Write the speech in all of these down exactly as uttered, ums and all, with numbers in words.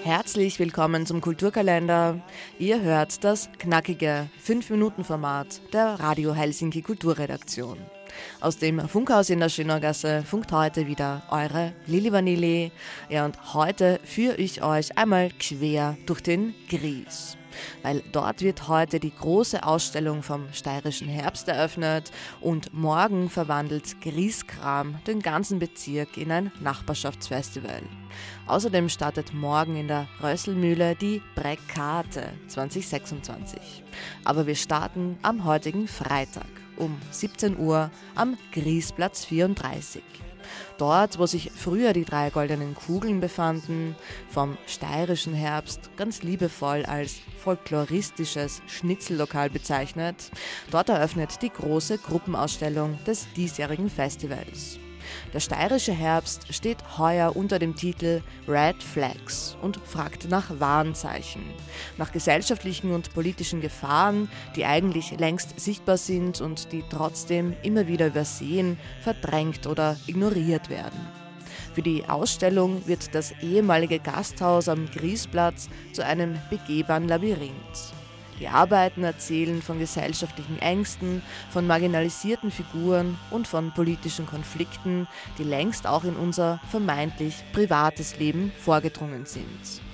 Herzlich willkommen zum Kulturkalender. Ihr hört das knackige fünf Minuten Format der Radio Helsinki Kulturredaktion. Aus dem Funkhaus in der Schönaugasse funkt heute wieder eure Lili Vanilli. Ja, und heute führe ich euch einmal quer durch den Gries. Weil dort wird heute die große Ausstellung vom Steirischen Herbst eröffnet und morgen verwandelt Grieskram den ganzen Bezirk in ein Nachbarschaftsfestival. Außerdem startet morgen in der Rösselmühle die Brekate zwanzig sechsundzwanzig. Aber wir starten am heutigen Freitag um siebzehn Uhr am Griesplatz vierunddreißig. Dort, wo sich früher die drei goldenen Kugeln befanden, vom Steirischen Herbst ganz liebevoll als folkloristisches Schnitzellokal bezeichnet, dort eröffnet die große Gruppenausstellung des diesjährigen Festivals. Der Steirische Herbst steht heuer unter dem Titel Red Flags und fragt nach Warnzeichen, nach gesellschaftlichen und politischen Gefahren, die eigentlich längst sichtbar sind und die trotzdem immer wieder übersehen, verdrängt oder ignoriert werden. Für die Ausstellung wird das ehemalige Gasthaus am Griesplatz zu einem begehbaren Labyrinth. Die Arbeiten erzählen von gesellschaftlichen Ängsten, von marginalisierten Figuren und von politischen Konflikten, die längst auch in unser vermeintlich privates Leben vorgedrungen sind.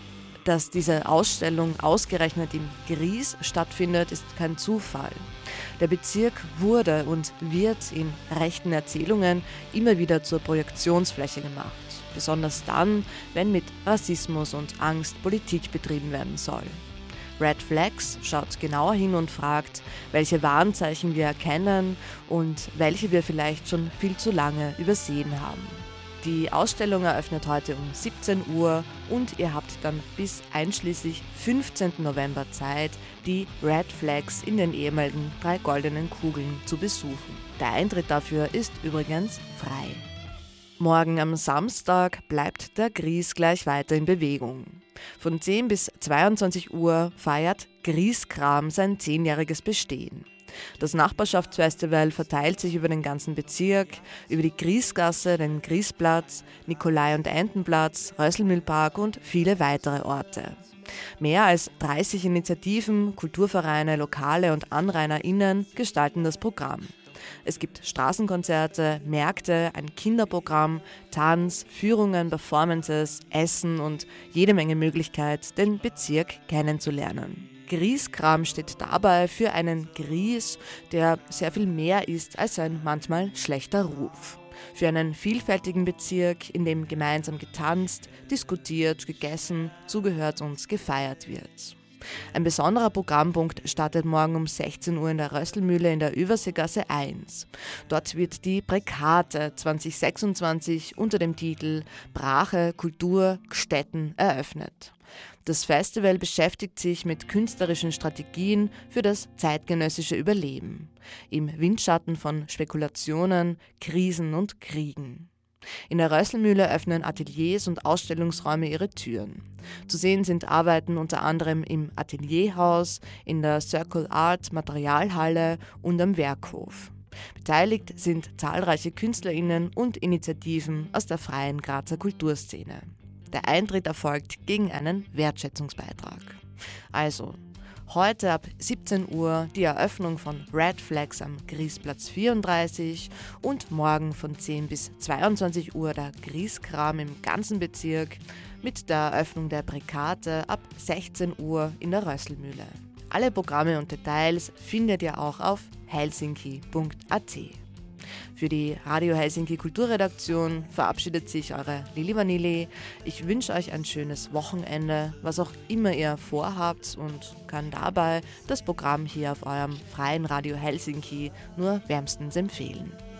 Dass diese Ausstellung ausgerechnet im Gries stattfindet, ist kein Zufall. Der Bezirk wurde und wird in rechten Erzählungen immer wieder zur Projektionsfläche gemacht. Besonders dann, wenn mit Rassismus und Angst Politik betrieben werden soll. Red Flags schaut genauer hin und fragt, welche Warnzeichen wir erkennen und welche wir vielleicht schon viel zu lange übersehen haben. Die Ausstellung eröffnet heute um siebzehn Uhr und ihr habt dann bis einschließlich fünfzehnten November Zeit, die Red Flags in den ehemaligen drei goldenen Kugeln zu besuchen. Der Eintritt dafür ist übrigens frei. Morgen am Samstag bleibt der Gries gleich weiter in Bewegung. Von zehn bis zweiundzwanzig Uhr feiert Grieskram sein zehnjähriges Bestehen. Das Nachbarschaftsfestival verteilt sich über den ganzen Bezirk, über die Griesgasse, den Griesplatz, Nikolai- und Entenplatz, Rösselmühlpark und viele weitere Orte. Mehr als dreißig Initiativen, Kulturvereine, Lokale und AnrainerInnen gestalten das Programm. Es gibt Straßenkonzerte, Märkte, ein Kinderprogramm, Tanz, Führungen, Performances, Essen und jede Menge Möglichkeit, den Bezirk kennenzulernen. Grieskram steht dabei für einen Gries, der sehr viel mehr ist als ein manchmal schlechter Ruf. Für einen vielfältigen Bezirk, in dem gemeinsam getanzt, diskutiert, gegessen, zugehört und gefeiert wird. Ein besonderer Programmpunkt startet morgen um sechzehn Uhr in der Rösselmühle in der Überseegasse eins. Dort wird die Brekate zwanzig sechsundzwanzig unter dem Titel Brache, Kultur, Gstetten eröffnet. Das Festival beschäftigt sich mit künstlerischen Strategien für das zeitgenössische Überleben, im Windschatten von Spekulationen, Krisen und Kriegen. In der Rösselmühle öffnen Ateliers und Ausstellungsräume ihre Türen. Zu sehen sind Arbeiten unter anderem im Atelierhaus, in der Circle Art Materialhalle und am Werkhof. Beteiligt sind zahlreiche KünstlerInnen und Initiativen aus der freien Grazer Kulturszene. Der Eintritt erfolgt gegen einen Wertschätzungsbeitrag. Also, heute ab siebzehn Uhr die Eröffnung von Red Flags am Griesplatz vierunddreißig und morgen von zehn bis zweiundzwanzig Uhr der Grieskram im ganzen Bezirk mit der Eröffnung der Brekate ab sechzehn Uhr in der Rösselmühle. Alle Programme und Details findet ihr auch auf helsinki punkt a t. Für die Radio Helsinki Kulturredaktion verabschiedet sich eure Lili Vanilli. Ich wünsche euch ein schönes Wochenende, was auch immer ihr vorhabt, und kann dabei das Programm hier auf eurem freien Radio Helsinki nur wärmstens empfehlen.